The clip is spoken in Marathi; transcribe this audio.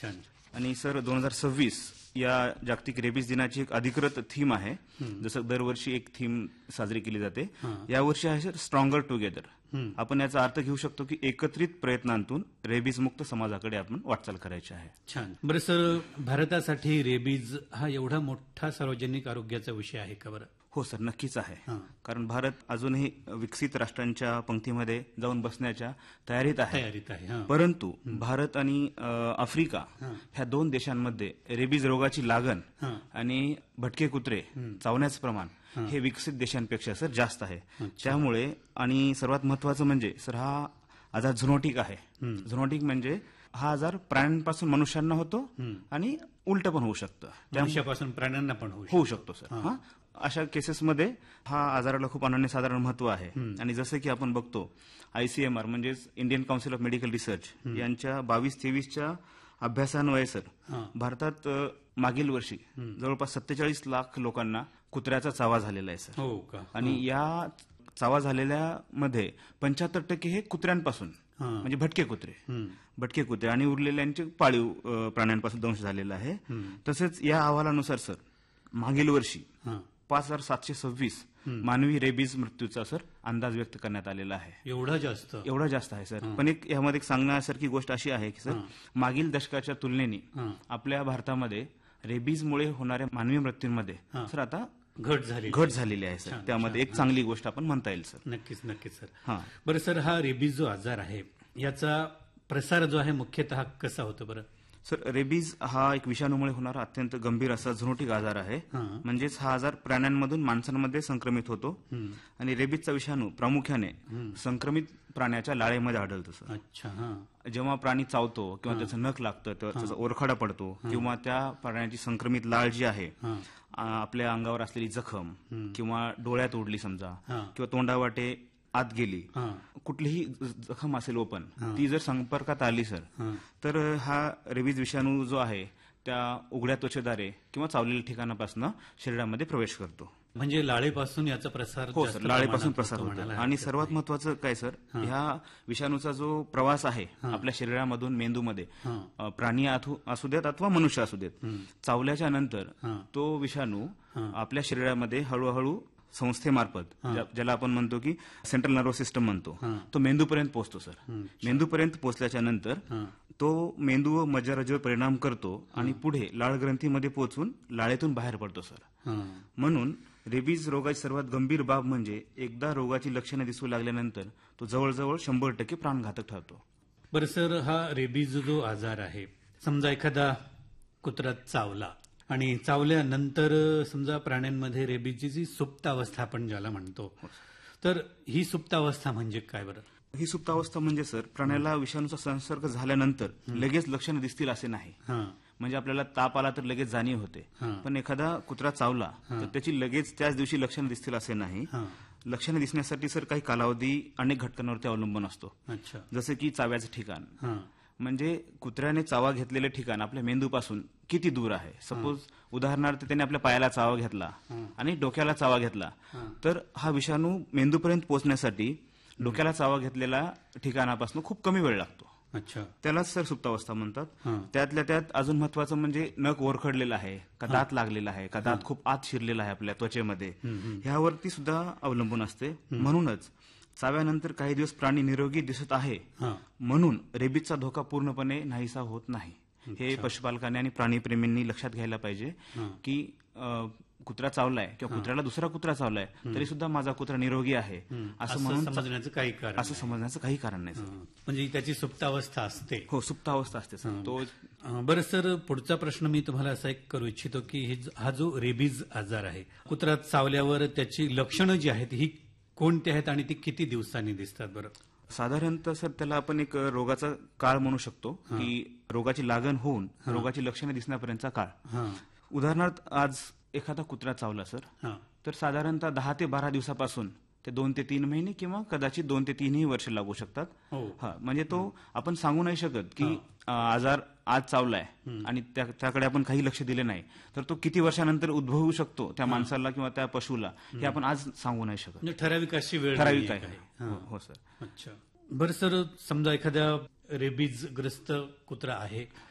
छान. आणि सर 2026 या जागतिक रेबीज दिनाची एक अधिकृत थीम आहे. जसं दरवर्षी एक थीम साजरी केली जाते. यावर्षी आहे सर स्ट्रॉंगर टुगेदर. आपण याचा अर्थ घेऊ शकतो की एकत्रित प्रयत्नांतून रेबीज मुक्त समाजाकडे आपण वाटचाल करायची आहे. छान. बरं सर, भारतासाठी रेबीज हा एवढा मोठा सार्वजनिक आरोग्याचा विषय आहे का बरं? हो सर, नक्कीच आहे. कारण भारत अजूनही विकसित राष्ट्रांच्या पंक्तीमध्ये जाऊन बसण्याच्या तयारीत आहे. परंतु भारत आणि आफ्रिका ह्या दोन देशांमध्ये रेबीज रोगाची लागण आणि भटके कुत्रे चावण्याचं प्रमाण हे विकसित देशांपेक्षा सर जास्त आहे. त्यामुळे आणि सर्वात महत्वाचं म्हणजे सर हा आजार झुनोटिक आहे. झुनोटिक म्हणजे हा आजार प्राण्यांपासून मनुष्यांना होतो आणि उलट पण होऊ शकतं. मनुष्यापासून प्राण्यांना पण होऊ शकतो सर. अशा केसेसमध्ये हा आजाराला खूप अनन्यसाधारण महत्व आहे. आणि जसं की आपण बघतो ICMR म्हणजेच Indian council of medical research यांच्या 22-23च्या अभ्यासान्वये सर भारतात मागील वर्षी जवळपास 47 लाख लोकांना कुत्र्याचा चावा झालेला आहे सर. हो का? आणि या चावा झालेल्या मध्ये 75% हे कुत्र्यांपासून म्हणजे भटके कुत्रे आणि उरलेल्यांचे पाळीव प्राण्यांपासून दंश झालेला आहे. तसेच या अहवालानुसार सर मागील वर्षी 5726 मानवी रेबीज मृत्यूचा सर अंदाज व्यक्त करण्यात आलेला आहे. एवढा जास्त आहे सर. पण यामध्ये एक सांगण्यासारखी गोष्ट अशी आहे की सर मागील दशकाच्या तुलनेने आपल्या भारतामध्ये रेबीजमुळे होणाऱ्या मानवी मृत्यूंमध्ये सर आता घट झालेली आहे सर. त्यामध्ये एक चांगली गोष्ट आपण म्हणता येईल सर. नक्कीच सर. बरं सर, हा रेबीज जो आजार आहे याचा प्रसार जो आहे मुख्यतः कसा होतो बरं? सर रेबीज हा एक विषाणूमुळे होणारा अत्यंत गंभीर असा झुनोटिक आजार आहे. म्हणजेच हा आजार प्राण्यांमधून माणसांमध्ये संक्रमित होतो. आणि रेबीजचा विषाणू प्रामुख्याने संक्रमित प्राण्याच्या लाळेमध्ये आढळतो सर. जेव्हा प्राणी चावतो किंवा त्याचं नख लागतं तेव्हा त्याचा ओरखडा पडतो किंवा त्या प्राण्याची संक्रमित लाळ जी आहे आपल्या अंगावर असलेली जखम किंवा डोळ्यात ओढली समजा किंवा तोंडावाटे आत गेली, कुठलीही जखम असेल ओपन, ती जर संपर्कात आली सर तर हा रेबीज विषाणू जो आहे त्या उघड्या त्वचेद्वारे किंवा चावलेल्या ठिकाणापासून शरीरामध्ये प्रवेश करतो. म्हणजे लाळेपासून याचा प्रसार? हो सर, लाळेपासून प्रसार होतो. आणि सर्वात महत्वाचं काय सर, ह्या विषाणूचा जो प्रवास आहे आपल्या शरीरामधून मेंदूमध्ये, प्राणी असू देत अथवा मनुष्य असू देत, चावल्याच्या नंतर तो विषाणू आपल्या शरीरामध्ये हळूहळू संस्थेमार्फत, ज्याला आपण म्हणतो की सेंट्रल नर्व्हस सिस्टम म्हणतो, तो मेंदूपर्यंत पोहोचतो सर. मेंदूपर्यंत पोहोचल्याच्या नंतर तो मेंदू व मज्जारज्जूवर परिणाम करतो आणि पुढे लाळ ग्रंथीमध्ये पोहोचून लाळेतून बाहेर पडतो सर. म्हणून रेबीज रोगाची सर्वात गंभीर बाब म्हणजे एकदा रोगाची लक्षणं दिसू लागल्यानंतर तो जवळजवळ 100% प्राणघातक ठरतो. बरं सर, हा रेबीज जो आजार आहे, समजा एखादा कुत्रा चावला आणि चावल्यानंतर समजा प्राण्यांमध्ये रेबीजची जी सुप्तावस्था आपण ज्याला म्हणतो, तर ही सुप्तावस्था म्हणजे काय बरं? ही सुप्तावस्था म्हणजे सर प्राण्याला विषाणूचा संसर्ग झाल्यानंतर लगेच लक्षणं दिसतील असे नाही. म्हणजे आपल्याला ताप आला तर लगेच जाणीव होते, पण एखादा कुत्रा चावला तर त्याची लगेच त्याच दिवशी लक्षणं दिसतील असे नाही. लक्षणं दिसण्यासाठी सर काही कालावधी अनेक घटकांवरती अवलंबून असतो. जसे की चाव्याचं ठिकाण, म्हणजे कुत्र्याने चावा घेतलेलं ठिकाण आपल्या मेंदूपासून किती दूर आहे. सपोज उदाहरणार्थ त्याने आपल्या पायाला चावा घेतला आणि डोक्याला चावा घेतला तर हा विषाणू मेंदूपर्यंत पोहोचण्यासाठी डोक्याला चावा घेतलेल्या ठिकाणापासून खूप कमी वेळ लागतो. त्यालाच सर सुप्तावस्था म्हणतात. त्यातल्या त्यात अजून महत्वाचं म्हणजे नख ओरखडलेला आहे का, दात लागलेला आहे का, दात खूप आत शिरलेला आहे आपल्या त्वचेमध्ये, ह्यावरती सुद्धा अवलंबून असते. म्हणूनच चाव्यानंतर काही दिवस प्राणी निरोगी दिसत आहे म्हणून रेबीजचा धोका पूर्णपणे नाहीसा होत नाही. हे पशुपालकांनी आणि प्राणीप्रेमींनी लक्षात घ्यायला पाहिजे की कुत्रा चावलाय किंवा कुत्र्याला दुसरा कुत्रा चावलाय तरी सुद्धा माझा कुत्रा निरोगी आहे असं समजण्याचं काही कारण नाही. म्हणजे त्याची सुप्तावस्था असते. हो, सुप्तावस्था असते सर. तो बरं सर, पुढचा प्रश्न मी तुम्हाला असा एक करू इच्छितो की हा जो रेबीज आजार आहे, कुत्रा चावल्यावर त्याची लक्षणं जी आहेत ही कोणती आहेत आणि ती किती दिवसांनी दिसतात बरं? साधारणतः सर त्याला आपण एक रोगाचा काळ म्हणू शकतो की रोगाची लागण होऊन रोगाची लक्षणं दिसण्यापर्यंतचा काळ. उदाहरणार्थ आज एखादा कुत्रा चावला सर तर साधारणतः 10 ते 12 दिवसापासून ते 2 ते 3 महिने किंवा कदाचित 2 ते 3 वर्ष लागू शकतात. म्हणजे तो आपण सांगू नाही शकत की आजार आज चावलाय आणि त्याकडे आपण काही लक्ष दिले नाही तर तो किती वर्षानंतर उद्भवू शकतो त्या माणसाला किंवा त्या पशुला हे आपण आज सांगू नाही शकत. ठराविक अशी वेळ ठराविक आहे. हो सर. अच्छा. बरं सर, समजा एखाद्या रेबीज ग्रस्त कुत्रा आहे